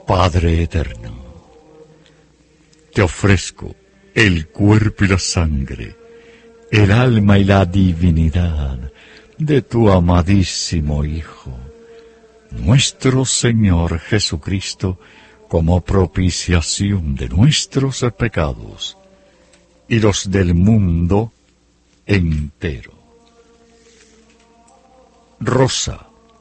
Padre eterno, te ofrezco el cuerpo y la sangre, el alma y la divinidad de tu amadísimo Hijo, nuestro Señor Jesucristo, como propiciación de nuestros pecados y los del mundo entero. Rosa.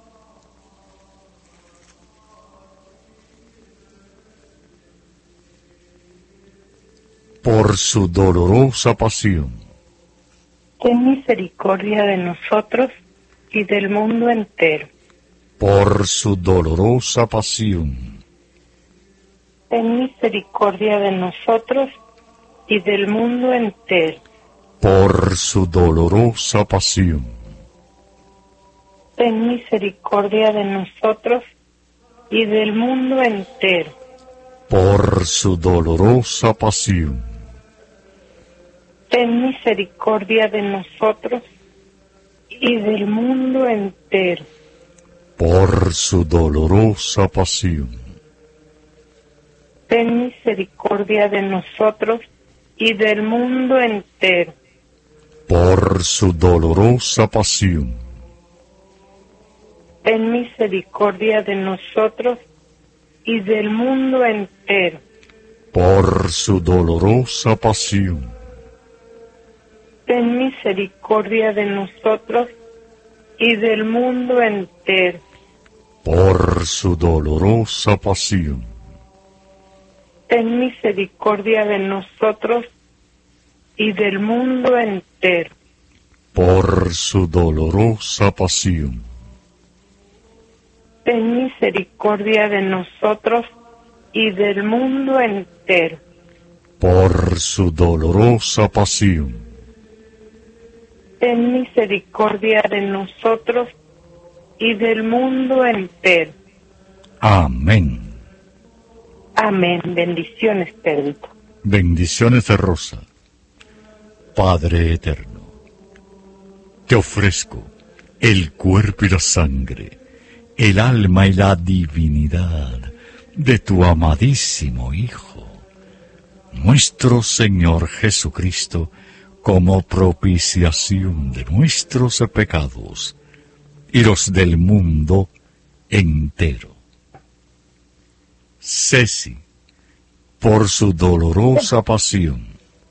Por su dolorosa pasión, ten misericordia de nosotros y del mundo entero. por su dolorosa pasión, Ten misericordia de nosotros y del mundo entero. por su dolorosa pasión, Ten misericordia de nosotros y del mundo entero. por su dolorosa pasión, Ten misericordia de nosotros y del mundo entero. por su dolorosa pasión, Ten misericordia de nosotros y del mundo entero. por su dolorosa pasión, Ten misericordia de nosotros y del mundo entero. por su dolorosa pasión, Ten misericordia de nosotros y del mundo entero. por su dolorosa pasión, Ten misericordia de nosotros y del mundo entero. por su dolorosa pasión, Ten misericordia de nosotros y del mundo entero. por su dolorosa pasión, Ten misericordia de nosotros y del mundo entero. amén. Amén. Bendiciones, Pedrito. Bendiciones de Rosa. Padre eterno, te ofrezco el cuerpo y la sangre, el alma y la divinidad de tu amadísimo Hijo, nuestro Señor Jesucristo, como propiciación de nuestros pecados y los del mundo entero. Ceci, por su dolorosa pasión,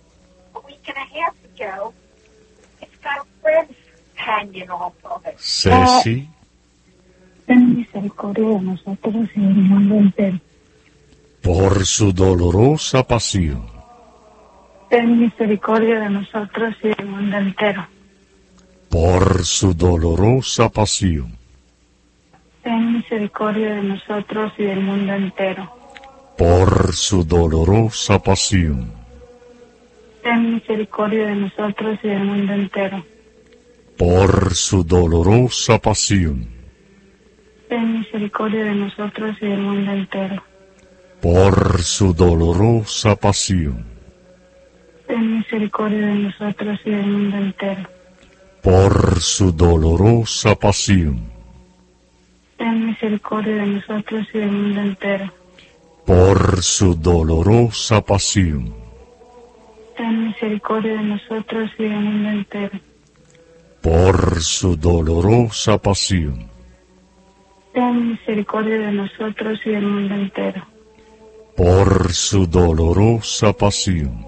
Ceci, Ten misericordia de nosotros y del mundo entero. por su dolorosa pasión, Ten misericordia de nosotros y del mundo entero. por su dolorosa pasión, Ten misericordia de nosotros y del mundo entero. por su dolorosa pasión, Ten misericordia de nosotros y del mundo entero. por su dolorosa pasión, Ten misericordia de nosotros y del mundo entero. por su dolorosa pasión, Ten misericordia de nosotros y del mundo entero. por su dolorosa pasión, Ten misericordia de nosotros y del mundo entero. por su dolorosa pasión, Ten misericordia de nosotros y del mundo entero. por su dolorosa pasión, Ten misericordia de nosotros y del mundo entero. por su dolorosa pasión,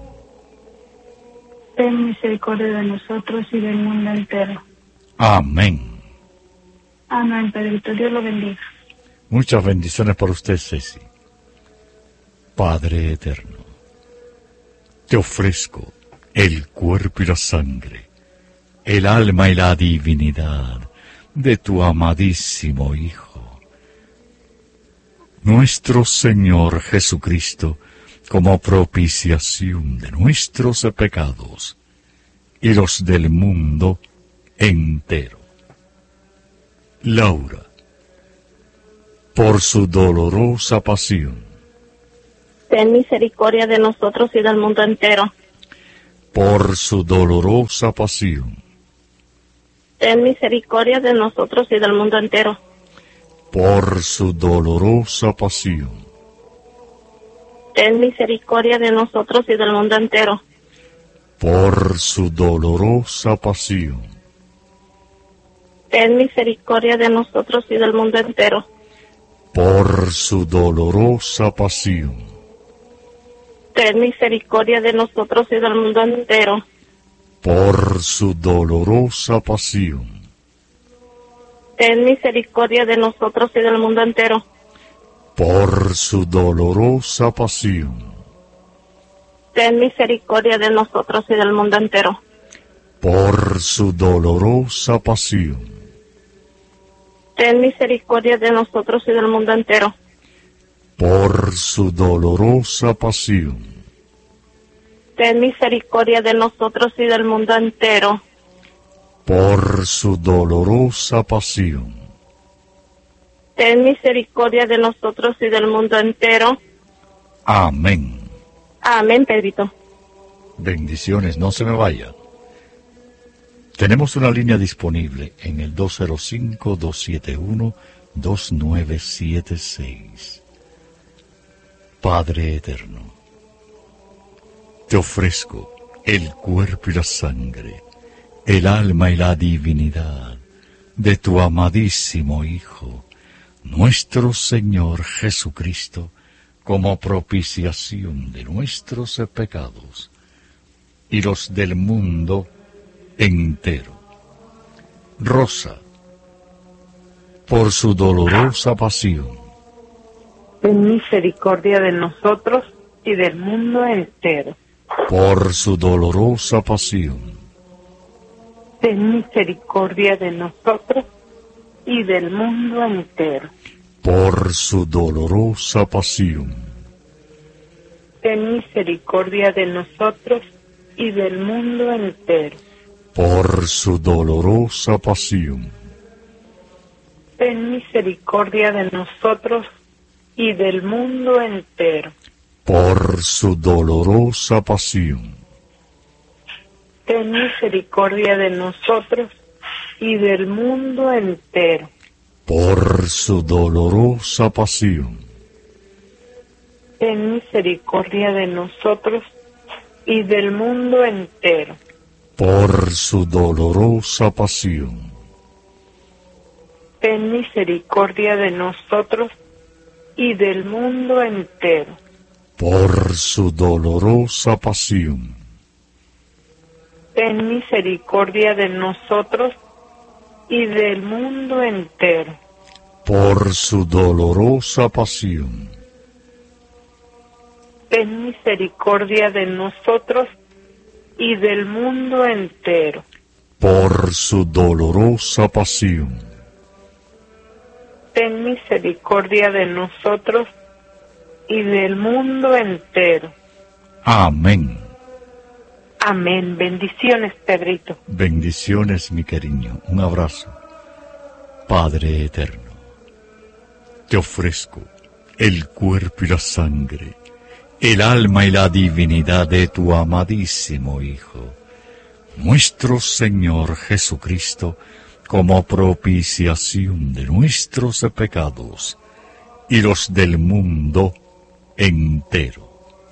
Ten misericordia de nosotros y del mundo entero. amén. Amén, Pedrito. Dios lo bendiga. Muchas bendiciones por usted, Ceci. Padre eterno, te ofrezco el cuerpo y la sangre, el alma y la divinidad de tu amadísimo Hijo, nuestro Señor Jesucristo, como propiciación de nuestros pecados y los del mundo entero. Laura, por su dolorosa pasión, Ten misericordia de nosotros y del mundo entero. por su dolorosa pasión, Ten misericordia de nosotros y del mundo entero. por su dolorosa pasión, ten misericordia de nosotros y del mundo entero. por su dolorosa pasión, Ten misericordia de nosotros y del mundo entero. por su dolorosa pasión, Ten misericordia de nosotros y del mundo entero. por su dolorosa pasión, Ten misericordia de nosotros y del mundo entero. por su dolorosa pasión, Ten misericordia de nosotros y del mundo entero. por su dolorosa pasión, Ten misericordia de nosotros y del mundo entero. por su dolorosa pasión, Ten misericordia de nosotros y del mundo entero. por su dolorosa pasión, Ten misericordia de nosotros y del mundo entero. amén. Amén, Pedrito. Bendiciones, no se me vaya. Tenemos una línea disponible en el 205-271-2976. Padre eterno, te ofrezco el cuerpo y la sangre, el alma y la divinidad de tu amadísimo Hijo, nuestro Señor Jesucristo, como propiciación de nuestros pecados y los del mundo entero. Rosa, por su dolorosa pasión, Ten misericordia de nosotros y del mundo entero. por su dolorosa pasión, Ten misericordia de nosotros y del mundo entero. por su dolorosa pasión, Ten misericordia de nosotros y del mundo entero. por su dolorosa pasión, Ten misericordia de nosotros y del mundo entero. por su dolorosa pasión, Ten misericordia de nosotros y del mundo entero. por su dolorosa pasión, Ten misericordia de nosotros y del mundo entero. por su dolorosa pasión, Ten misericordia de nosotros y del mundo entero. por su dolorosa pasión, Ten misericordia de nosotros y del mundo entero. por su dolorosa pasión, Ten misericordia de nosotros y del mundo entero. por su dolorosa pasión, Ten misericordia de nosotros y del mundo entero. amén. Amén. Bendiciones, Pedrito. Bendiciones, mi cariño. Un abrazo. Padre eterno, te ofrezco el cuerpo y la sangre, el alma y la divinidad de tu amadísimo Hijo, nuestro Señor Jesucristo, como propiciación de nuestros pecados y los del mundo entero.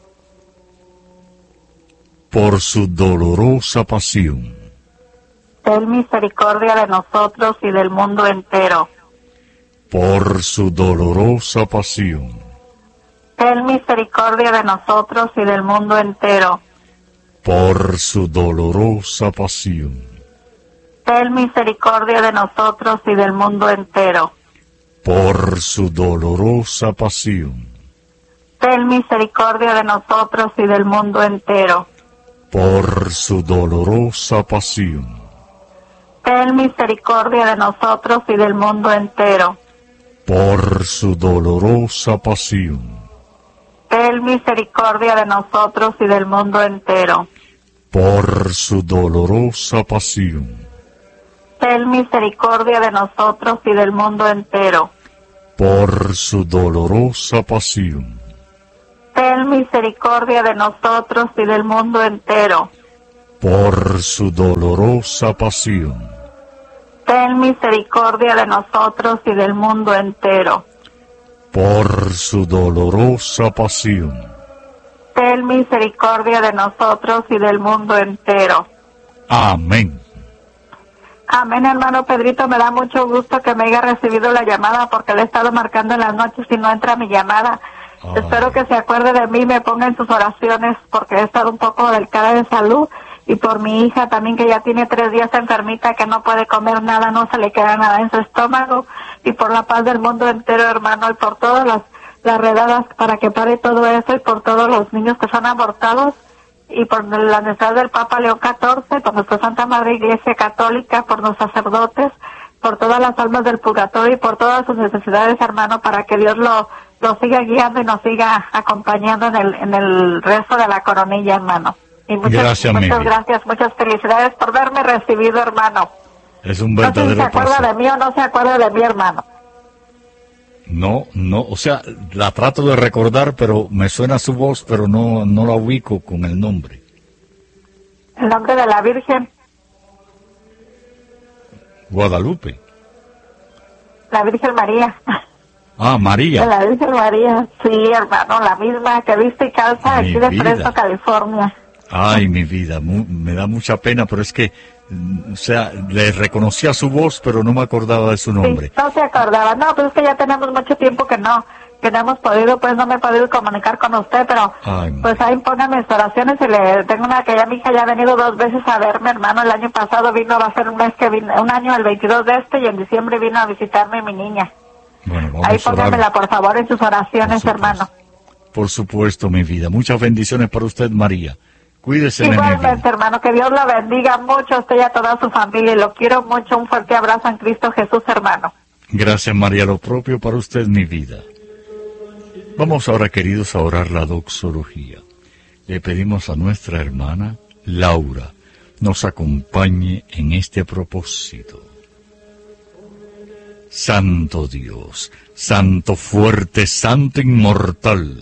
Por su dolorosa pasión, Ten misericordia de nosotros y del mundo entero. por su dolorosa pasión, Ten misericordia de nosotros y del mundo entero. por su dolorosa pasión, Ten misericordia de nosotros y del mundo entero. por su dolorosa pasión, Ten misericordia de nosotros y del mundo entero. por su dolorosa pasión, Ten misericordia de nosotros y del mundo entero. por su dolorosa pasión, Ten misericordia de nosotros y del mundo entero. por su dolorosa pasión, Ten misericordia de nosotros y del mundo entero. por su dolorosa pasión, Ten misericordia de nosotros y del mundo entero. por su dolorosa pasión, Ten misericordia de nosotros y del mundo entero. por su dolorosa pasión, ten misericordia de nosotros y del mundo entero. Amén. Amén, hermano Pedrito, me da mucho gusto que me haya recibido la llamada porque le he estado marcando en las noches y no entra mi llamada. Espero que se acuerde de mí y me ponga en sus oraciones porque he estado un poco delicada de salud y por mi hija también que ya tiene 3 días enfermita que no puede comer nada, no se le queda nada en su estómago y por la paz del mundo entero, hermano, y por todas las redadas para que pare todo eso y por todos los niños que son abortados y por la necesidad del Papa León XIV, por nuestra Santa Madre Iglesia Católica, por los sacerdotes, por todas las almas del purgatorio y por todas sus necesidades, hermano, para que Dios lo siga guiando y nos siga acompañando en el resto de la coronilla, hermano. Y muchas gracias, muchas felicidades por verme recibido, hermano. Es un verdadero placer. No sé si se acuerda de mí o no se acuerda de mi hermano. No, o sea, la trato de recordar, pero me suena su voz, pero no la ubico con el nombre. El nombre de la Virgen. Guadalupe. La Virgen María. Ah, María. La Virgen María, sí, hermano, la misma que viste y calza aquí de Fresno, California. Ay, mi vida, me da mucha pena, pero es que, o sea, le reconocía su voz, pero no me acordaba de su nombre. Sí, no se acordaba, no, pues es que ya tenemos mucho tiempo que no hemos podido, pues no me he podido comunicar con usted, pero pues ahí pongan mis oraciones y tengo una que ya mi hija ya ha venido 2 veces a verme, hermano, el año pasado vino, va a ser un mes que vino, un año el 22 de y en diciembre vino a visitarme mi niña. Bueno, vamos ahí póngamela por favor en sus oraciones, hermano. Por supuesto, mi vida, muchas bendiciones para usted, María. Cuídese, igualmente, hermano, que Dios lo bendiga mucho a usted y a toda su familia, y lo quiero mucho, un fuerte abrazo en Cristo Jesús, hermano. Gracias, María, lo propio para usted, mi vida. Vamos ahora, queridos, a orar la doxología. Le pedimos a nuestra hermana Laura nos acompañe en este propósito. Santo Dios, Santo fuerte, Santo inmortal,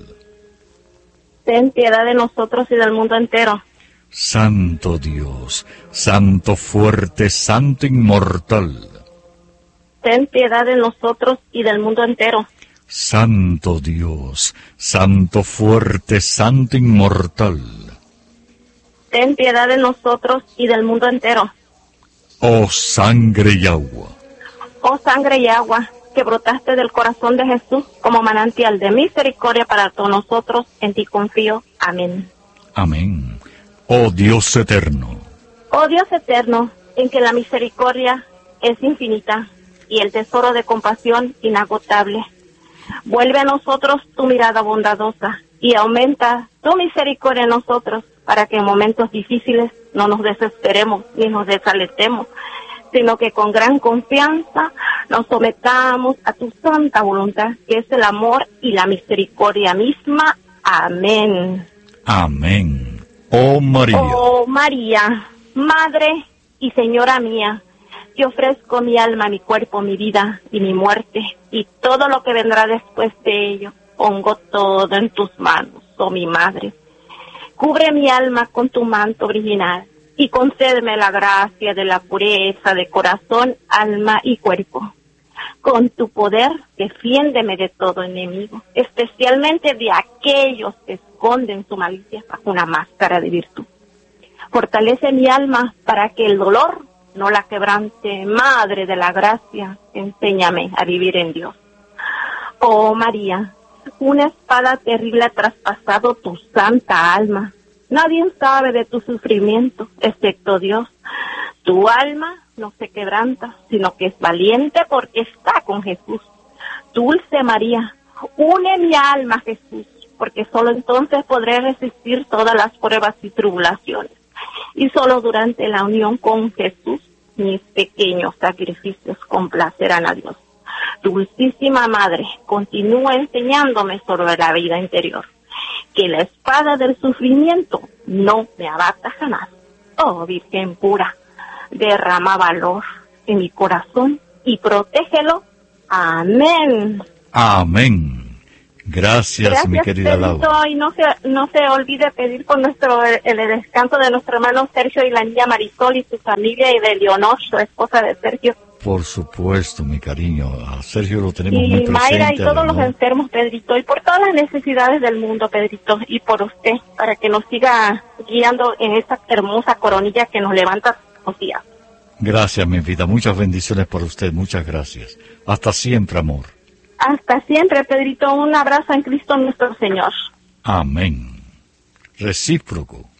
ten piedad de nosotros y del mundo entero. Santo Dios, Santo fuerte, Santo inmortal, ten piedad de nosotros y del mundo entero. Santo Dios, Santo fuerte, Santo inmortal, ten piedad de nosotros y del mundo entero. Oh sangre y agua, oh sangre y agua, que brotaste del corazón de Jesús como manantial de misericordia para todos nosotros, en ti confío. Amén. Amén. Oh Dios eterno. Oh Dios eterno, en que la misericordia es infinita y el tesoro de compasión inagotable. Vuelve a nosotros tu mirada bondadosa y aumenta tu misericordia en nosotros para que en momentos difíciles no nos desesperemos ni nos desalentemos, sino que con gran confianza nos sometamos a tu santa voluntad, que es el amor y la misericordia misma. Amén. Amén. Oh María. Oh María, Madre y Señora mía, te ofrezco mi alma, mi cuerpo, mi vida y mi muerte, y todo lo que vendrá después de ello. Pongo todo en tus manos, oh mi Madre. Cubre mi alma con tu manto original, y concédeme la gracia de la pureza de corazón, alma y cuerpo. Con tu poder, defiéndeme de todo enemigo, especialmente de aquellos que esconden su malicia bajo una máscara de virtud. Fortalece mi alma para que el dolor no la quebrante. Madre de la gracia, enséñame a vivir en Dios. Oh María, una espada terrible ha traspasado tu santa alma. Nadie sabe de tu sufrimiento, excepto Dios. Tu alma no se quebranta, sino que es valiente porque está con Jesús. Dulce María, une mi alma a Jesús, porque solo entonces podré resistir todas las pruebas y tribulaciones. Y solo durante la unión con Jesús, mis pequeños sacrificios complacerán a Dios. Dulcísima Madre, continúa enseñándome sobre la vida interior. Que la espada del sufrimiento no me abata jamás. Oh Virgen pura, derrama valor en mi corazón y protégelo. Amén. Amén. Gracias, mi querida Laura. Y no se olvide pedir por el descanso de nuestro hermano Sergio y la niña Marisol y su familia, y de Leonor, su esposa de Sergio. Por supuesto, mi cariño. A Sergio lo tenemos muy Y presente. Mayra y todos los ¿no? enfermos, Pedrito, y por todas las necesidades del mundo, Pedrito, y por usted, para que nos siga guiando en esta hermosa coronilla que nos levanta todos los días. Gracias, mi vida. Muchas bendiciones para usted. Muchas gracias. Hasta siempre, amor. Hasta siempre, Pedrito. Un abrazo en Cristo nuestro Señor. Amén. Recíproco.